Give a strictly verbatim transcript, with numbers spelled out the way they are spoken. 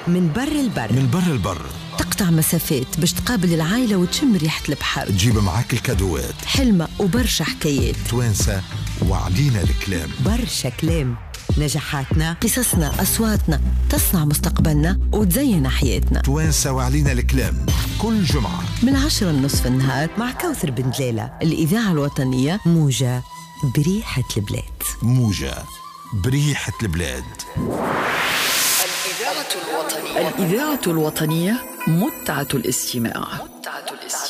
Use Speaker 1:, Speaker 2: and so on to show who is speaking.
Speaker 1: من بر البر
Speaker 2: من بر البر
Speaker 1: تقطع مسافات باش تقابل العائلة وتشم ريحة البحر،
Speaker 2: تجيب معاك الكادوات،
Speaker 1: حلمة وبرشا حكايات،
Speaker 2: توانسة وعلينا الكلام،
Speaker 1: برشا كلام، نجاحاتنا، قصصنا، أصواتنا تصنع مستقبلنا وتزين حياتنا.
Speaker 2: توانسة وعلينا الكلام كل جمعة
Speaker 1: من عشرة النصف النهار مع كوثر بن دلالة. الإذاعة الوطنية موجة بريحة البلاد.
Speaker 2: موجة بريحة البلاد.
Speaker 3: الإذاعة الوطنية الإذاعة الوطنية متعة الاستماع.